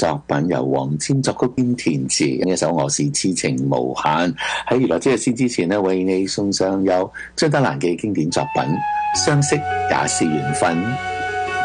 作品，由黃霑作曲兼填詞，呢一首《我是癡情無限》。喺娛樂這日先之前呢，為你送上有張德蘭嘅經典作品《相識也是緣分》。